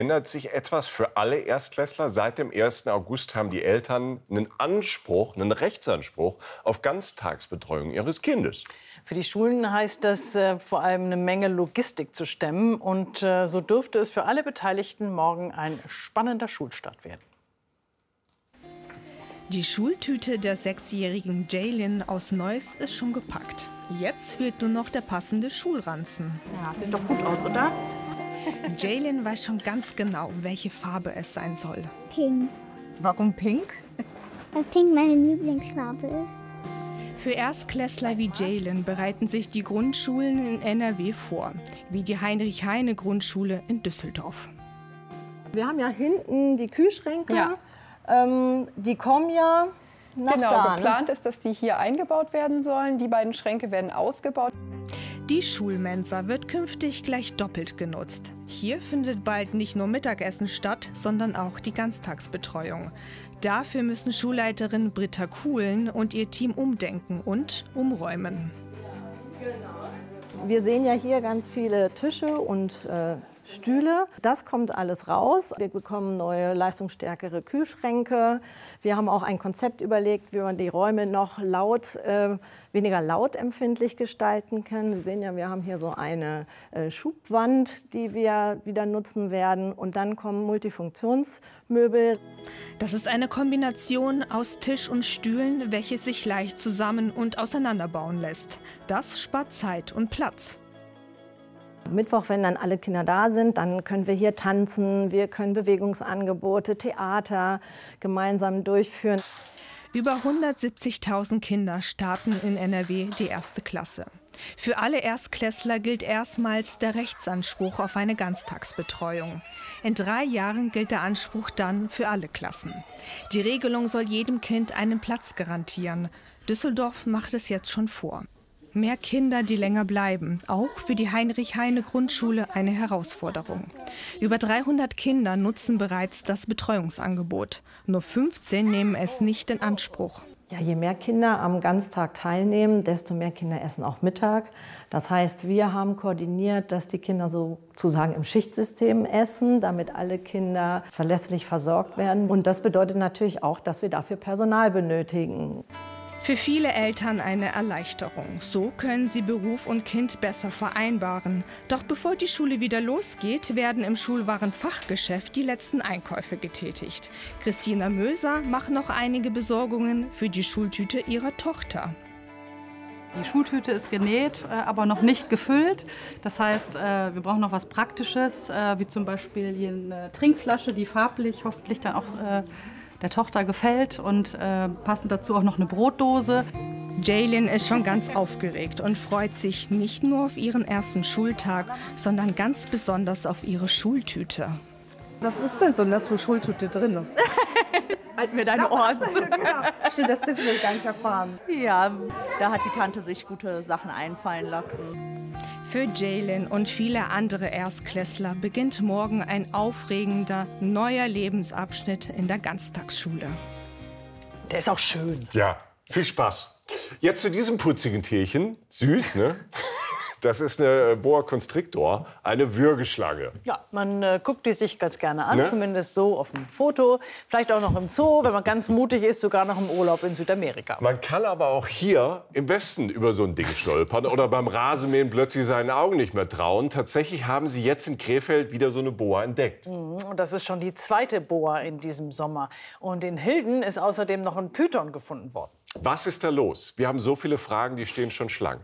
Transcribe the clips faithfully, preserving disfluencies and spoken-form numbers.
Ändert sich etwas für alle Erstklässler? Seit dem ersten August haben die Eltern einen Anspruch, einen Rechtsanspruch auf Ganztagsbetreuung ihres Kindes. Für die Schulen heißt das äh, vor allem eine Menge Logistik zu stemmen. Und äh, so dürfte es für alle Beteiligten morgen ein spannender Schulstart werden. Die Schultüte der sechsjährigen Jaylin aus Neuss ist schon gepackt. Jetzt fehlt nur noch der passende Schulranzen. Ja, sieht doch gut aus, oder? Jaylin weiß schon ganz genau, welche Farbe es sein soll. Pink. Warum pink? Weil Pink meine Lieblingsfarbe ist. Für Erstklässler wie Jaylin bereiten sich die Grundschulen in N R W vor, wie die Heinrich-Heine-Grundschule in Düsseldorf. Wir haben ja hinten die Kühlschränke, Ja. ähm, die kommen ja nach Genau, da. geplant ist, dass die hier eingebaut werden sollen. Die beiden Schränke werden ausgebaut. Die Schulmensa wird künftig gleich doppelt genutzt. Hier findet bald nicht nur Mittagessen statt, sondern auch die Ganztagsbetreuung. Dafür müssen Schulleiterin Britta Kuhlen und ihr Team umdenken und umräumen. Wir sehen ja hier ganz viele Tische und äh, Stühle. Das kommt alles raus. Wir bekommen neue, leistungsstärkere Kühlschränke. Wir haben auch ein Konzept überlegt, wie man die Räume noch laut, äh, weniger lautempfindlich gestalten kann. Sie sehen ja, wir haben hier so eine äh, Schubwand, die wir wieder nutzen werden. Und dann kommen Multifunktionsmöbel. Das ist eine Kombination aus Tisch und Stühlen, welche sich leicht zusammen- und auseinanderbauen lässt. Das spart Zeit und Platz. Mittwoch, wenn dann alle Kinder da sind, dann können wir hier tanzen, wir können Bewegungsangebote, Theater gemeinsam durchführen. Über hundertsiebzigtausend Kinder starten in N R W die erste Klasse. Für alle Erstklässler gilt erstmals der Rechtsanspruch auf eine Ganztagsbetreuung. In drei Jahren gilt der Anspruch dann für alle Klassen. Die Regelung soll jedem Kind einen Platz garantieren. Düsseldorf macht es jetzt schon vor. Mehr Kinder, die länger bleiben, auch für die Heinrich-Heine-Grundschule eine Herausforderung. Über dreihundert Kinder nutzen bereits das Betreuungsangebot. Nur fünfzehn nehmen es nicht in Anspruch. Ja, je mehr Kinder am Ganztag teilnehmen, desto mehr Kinder essen auch Mittag. Das heißt, wir haben koordiniert, dass die Kinder sozusagen im Schichtsystem essen, damit alle Kinder verlässlich versorgt werden. Und das bedeutet natürlich auch, dass wir dafür Personal benötigen. Für viele Eltern eine Erleichterung. So können sie Beruf und Kind besser vereinbaren. Doch bevor die Schule wieder losgeht, werden im Schulwarenfachgeschäft die letzten Einkäufe getätigt. Christina Möser macht noch einige Besorgungen für die Schultüte ihrer Tochter. Die Schultüte ist genäht, aber noch nicht gefüllt. Das heißt, wir brauchen noch was Praktisches, wie zum Beispiel hier eine Trinkflasche, die farblich hoffentlich dann auch der Tochter gefällt, und äh, passend dazu auch noch eine Brotdose. Jaylin ist schon ganz aufgeregt und freut sich nicht nur auf ihren ersten Schultag, sondern ganz besonders auf ihre Schultüte. Was ist denn so in der Schultüte drin? Halt mir deine Ohren zu. Stimmt, das dürfen wir gar nicht erfahren. Ja, da hat die Tante sich gute Sachen einfallen lassen. Für Jaylin und viele andere Erstklässler beginnt morgen ein aufregender, neuer Lebensabschnitt in der Ganztagsschule. Der ist auch schön. Ja, viel Spaß. Jetzt zu diesem putzigen Tierchen. Süß, ne? Das ist eine Boa Constrictor, eine Würgeschlange. Ja, man äh, guckt die sich ganz gerne an, Ne? zumindest so auf dem Foto. Vielleicht auch noch im Zoo, wenn man ganz mutig ist, sogar noch im Urlaub in Südamerika. Man kann aber auch hier im Westen über so ein Ding stolpern oder beim Rasenmähen plötzlich seinen Augen nicht mehr trauen. Tatsächlich haben sie jetzt in Krefeld wieder so eine Boa entdeckt. Mhm, und das ist schon die zweite Boa in diesem Sommer. Und in Hilden ist außerdem noch ein Python gefunden worden. Was ist da los? Wir haben so viele Fragen, die stehen schon Schlangen.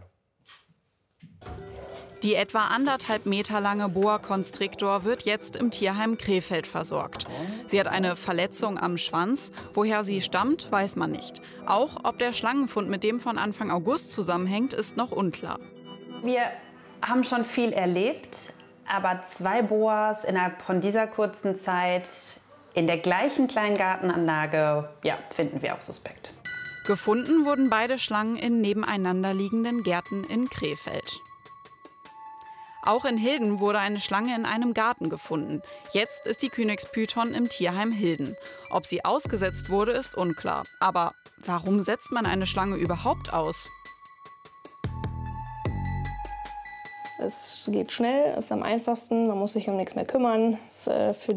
Die etwa anderthalb Meter lange Boa Constrictor wird jetzt im Tierheim Krefeld versorgt. Sie hat eine Verletzung am Schwanz. Woher sie stammt, weiß man nicht. Auch ob der Schlangenfund mit dem von Anfang August zusammenhängt, ist noch unklar. Wir haben schon viel erlebt, aber zwei Boas innerhalb von dieser kurzen Zeit in der gleichen Kleingartenanlage, ja, finden wir auch suspekt. Gefunden wurden beide Schlangen in nebeneinander liegenden Gärten in Krefeld. Auch in Hilden wurde eine Schlange in einem Garten gefunden. Jetzt ist die Kynex Python im Tierheim Hilden. Ob sie ausgesetzt wurde, ist unklar. Aber warum setzt man eine Schlange überhaupt aus? Es geht schnell, ist am einfachsten, man muss sich um nichts mehr kümmern. Es ist äh, für